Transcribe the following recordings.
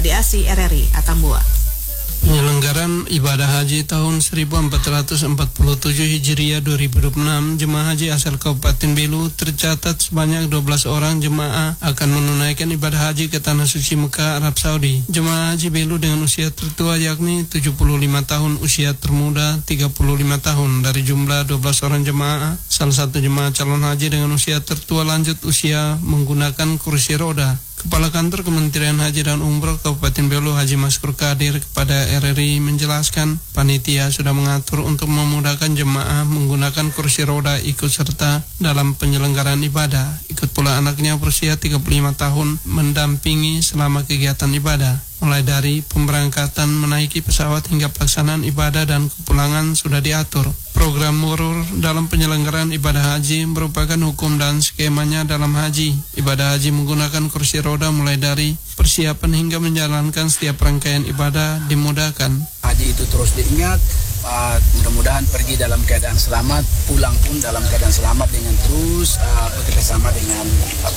ADASI RRI Atambua. Penyelenggaran ibadah haji tahun 1447 Hijriah 2026 jemaah haji asal Kabupaten Belu tercatat sebanyak 12 orang jemaah akan menunaikan ibadah haji ke Tanah Suci Mekah, Arab Saudi. Jemaah haji Belu dengan usia tertua yakni 75 tahun, usia termuda 35 tahun. Dari jumlah 12 orang jemaah, salah satu jemaah calon haji dengan usia tertua lanjut usia menggunakan kursi roda. Kepala Kantor Kementerian Haji dan Umroh Kabupaten Belu Haji Maskur Kadir kepada RRI menjelaskan panitia sudah mengatur untuk memudahkan jemaah menggunakan kursi roda ikut serta dalam penyelenggaraan ibadah. Ikut pula anaknya berusia 35 tahun mendampingi selama kegiatan ibadah. Mulai dari pemberangkatan, menaiki pesawat hingga pelaksanaan ibadah dan kepulangan sudah diatur. Program murur dalam penyelenggaraan ibadah haji merupakan hukum dan skemanya dalam haji. Ibadah haji menggunakan kursi roda mulai dari persiapan hingga menjalankan setiap rangkaian ibadah dimudahkan. Haji itu terus diingat, mudah-mudahan pergi dalam keadaan selamat, pulang pun dalam keadaan selamat dengan terus bekerjasama dengan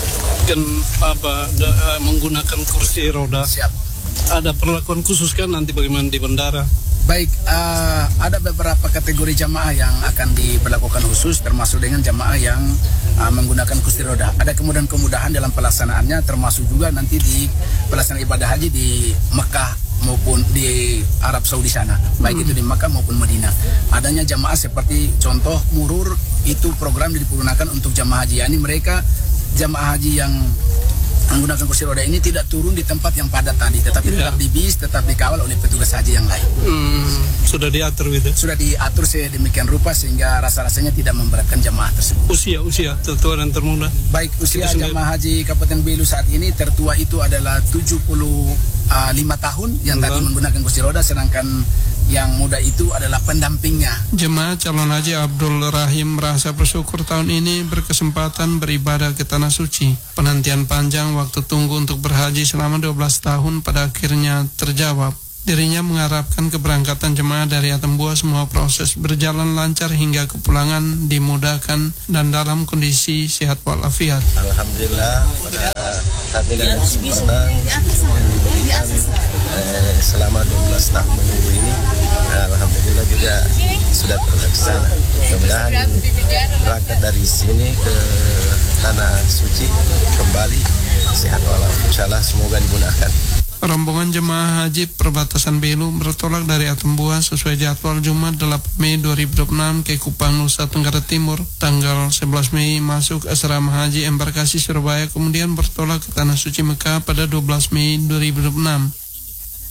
menggunakan kursi roda. Siap. Ada perlakuan khusus kan nanti bagaimana di bandara? Baik, ada beberapa kategori jamaah yang akan diberlakukan khusus, termasuk dengan jamaah yang menggunakan kursi roda. Ada kemudahan-kemudahan dalam pelaksanaannya, termasuk juga nanti di pelaksanaan ibadah haji di Mekah maupun di Arab Saudi sana, baik itu di Mekah maupun Madinah. Adanya jamaah seperti contoh murur, itu program digunakan untuk jamaah haji, yakni mereka jamaah haji yang menggunakan kursi roda ini tidak turun di tempat yang padat tadi, tetapi tetap di bis, tetap dikawal oleh petugas haji yang lain. Sudah diatur gitu? Sudah diatur sedemikian rupa sehingga rasa-rasanya tidak memberatkan jamaah tersebut. Usia tertua dan termuda? Baik, usia jamaah haji Kabupaten Belu saat ini tertua itu adalah 75 tahun yang tadi menggunakan kursi roda, sedangkan yang muda itu adalah pendampingnya. Jemaah calon haji Abdul Rahim merasa bersyukur tahun ini berkesempatan beribadah ke Tanah Suci. Penantian panjang waktu tunggu untuk berhaji selama 12 tahun pada akhirnya terjawab. Dirinya mengharapkan keberangkatan jemaah dari Atambua semua proses berjalan lancar hingga kepulangan dimudahkan dan dalam kondisi sehat walafiat. Alhamdulillah pada saat ini kesempatan diberikan selama 12 tahun menunggu ini, alhamdulillah juga sudah terlaksana. Mudah-mudahan berangkat dari sini ke Tanah Suci kembali sehat walafiat. Insyaallah semoga dimudahkan. Rombongan jemaah haji perbatasan Belu bertolak dari Atambua sesuai jadwal Jumat 8 Mei 2026 ke Kupang, Nusa Tenggara Timur. Tanggal 11 Mei masuk asrama haji embarkasi Surabaya, kemudian bertolak ke Tanah Suci Mekah pada 12 Mei 2026.